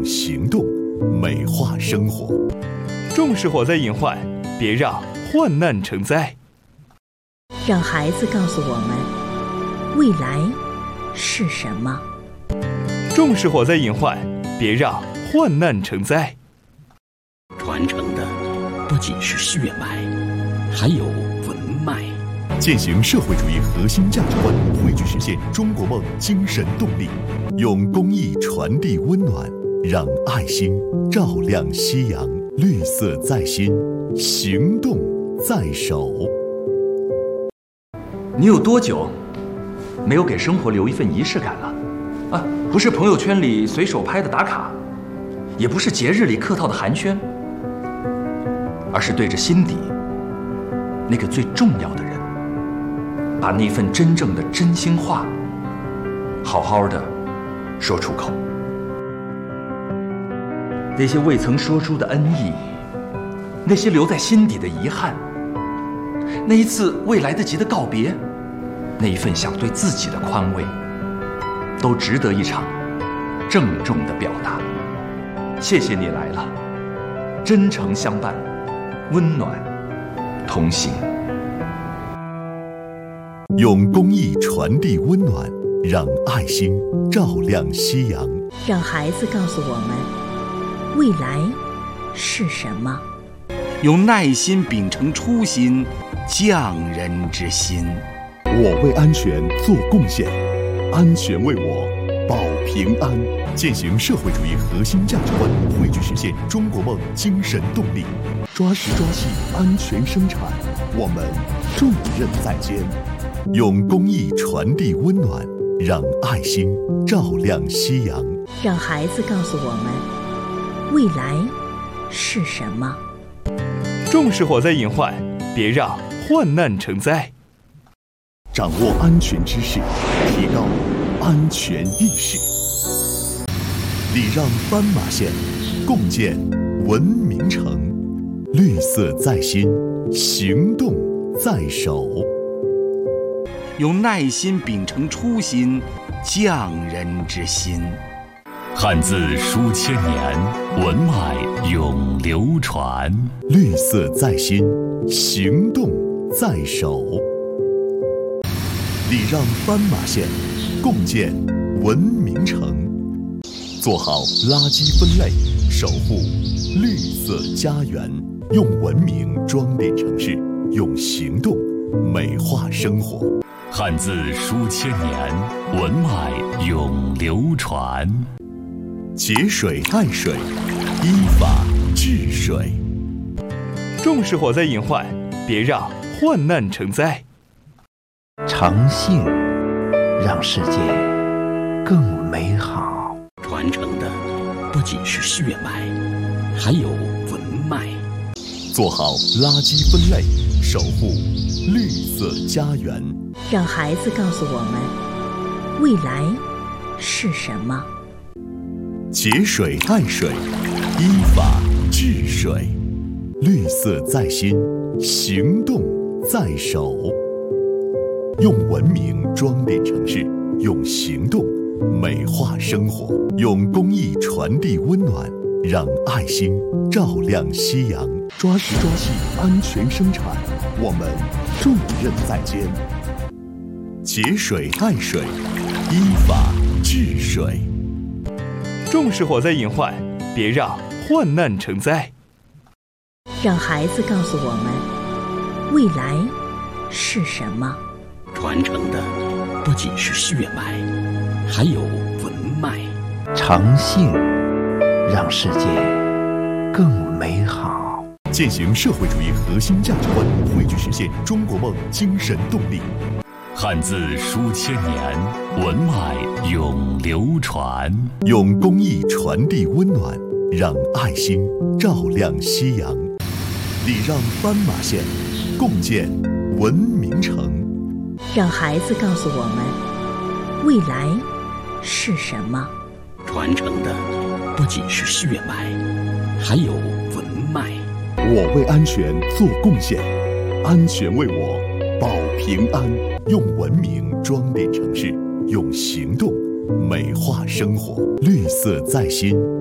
用行动美化生活。 重视火灾隐患，别让患难成灾。 让孩子告诉我们未来是什么。 重视火灾隐患，别让患难成灾。 传承的不仅是血脉，还有文脉。 践行社会主义核心价值观，汇聚实现中国梦精神动力，用公益传递温暖，让爱心照亮夕阳。绿色在心，行动在手。 你有多久没有给生活留一份仪式感了？啊，不是朋友圈里随手拍的打卡，也不是节日里客套的寒暄，而是对着心底那个最重要的人，把那份真正的真心话好好的说出口。那些未曾说出的恩义，那些留在心底的遗憾，那一次未来得及的告别，那一份想对自己的宽慰，都值得一场郑重的表达。谢谢你来了，真诚相伴，温暖同行。 用公益传递温暖，让爱心照亮夕阳。 让孩子告诉我们未来是什么。 用耐心秉承初心，匠人之心。 我为安全做贡献，安全为我保平安。践行社会主义核心价值观，汇聚实现中国梦精神动力，抓实抓细安全生产，我们重任在肩。用公益传递温暖，让爱心照亮夕阳。 让孩子告诉我们未来是什么。 重视火灾隐患，别让患难成灾。 掌握安全知识，提高安全意识。礼让斑马线，共建文明城。绿色在心，行动在手。 用耐心秉承初心，匠人之心。 汉字书千年，文脉永流传。 绿色在心，行动在手。礼让斑马线，共建文明城。做好垃圾分类，守护绿色家园。用文明装点城市，用行动美化生活。 汉字书千年，文脉永流传。 节水爱水，依法治水。 重视火灾隐患，别让患难成灾。 诚信让世界更美好。传承的不仅是血脉，还有文脉。 做好垃圾分类，守护绿色家园。 让孩子告诉我们未来是什么。 节水爱水，依法治水。绿色在心，行动在手。用文明装点城市，用行动美化生活。用公益传递温暖，让爱心照亮夕阳。抓实抓细安全生产，我们重任在肩。节水爱水，依法治水。 重视火灾隐患，别让患难成灾。 让孩子告诉我们未来是什么。 传承的不仅是血脉，还有文脉。诚信让世界更美好。 践行社会主义核心价值观，汇聚实现中国梦精神动力。 汉字书千年，文脉永流传。 用公益传递温暖，让爱心照亮夕阳。礼让斑马线，共建文明城。 让孩子告诉我们未来是什么。 传承的不仅是血脉，还有文脉。 我为安全做贡献，安全为我保平安。用文明装点城市，用行动美化生活。绿色在心，